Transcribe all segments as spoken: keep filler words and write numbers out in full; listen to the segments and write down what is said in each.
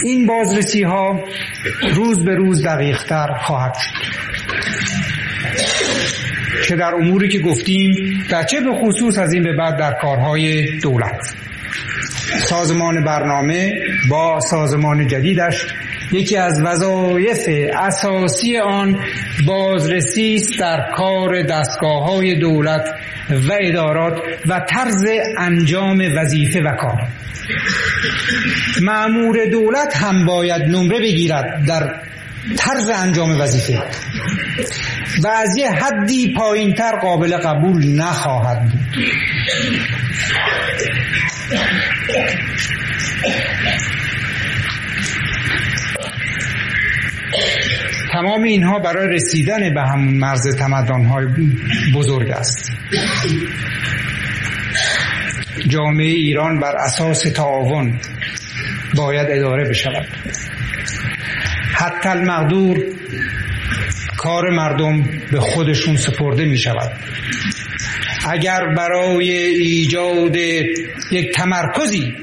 این بازرسی ها روز به روز دقیق تر خواهد شد، چه در اموری که گفتیم در چه به خصوص از این به بعد در کارهای دولت. سازمان برنامه با سازمان جدیدش یکی از وظایف اساسی آن بازرسی است در کار دستگاه‌های دولت و ادارات و طرز انجام وظیفه و کار. مأمور دولت هم باید نمره بگیرد در طرز انجام وظیفه و از یه حدی پایین‌تر قابل قبول نخواهد بود. تمام اینها برای رسیدن به همون مرز تمدن‌های بزرگ است. جامعه ایران بر اساس تعاون باید اداره بشود. حتی المقدور کار مردم به خودشون سپرده می شود. اگر برای ایجاد یک تمرکزی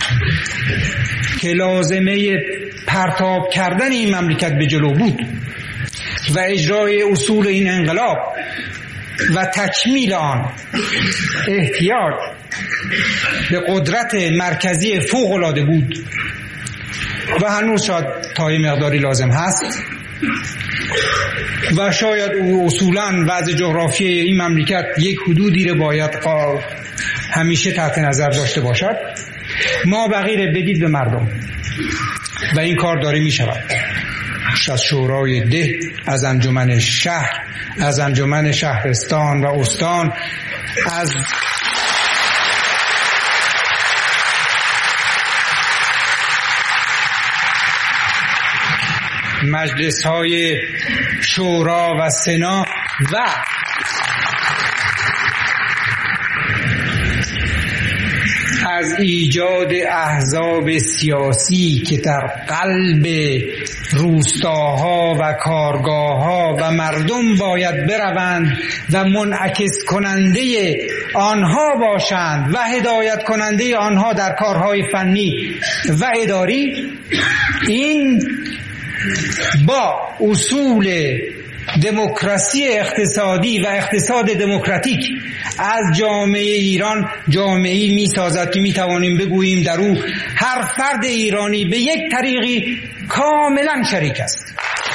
که لازمه پرتاب کردن این مملکت به جلو بود و اجرای اصول این انقلاب و تکمیل آن احتیاج به قدرت مرکزی فوق‌العاده بود و هنوز شاید تا یه مقداری لازم هست و شاید او اصولاً وضع جغرافیایی این مملکت یک حدودی رو باید همیشه تحت نظر داشته باشد، ما بقیه بدید به مردم و این کار داره می شود. از شورای ده، از انجمن شهر، از انجمن شهرستان و استان، از مجلس های شورا و سنا و از ایجاد احزاب سیاسی که در قلب روستاها و کارگاهها و مردم باید بروند و منعکس کننده آنها باشند و هدایت کننده آنها در کارهای فنی و اداری. این با اصول دموکراسی اقتصادی و اقتصاد دموکراتیک از جامعه ایران جامعه‌ای می‌سازد که می‌توانیم بگوییم در او هر فرد ایرانی به یک طریقی کاملا شریک است.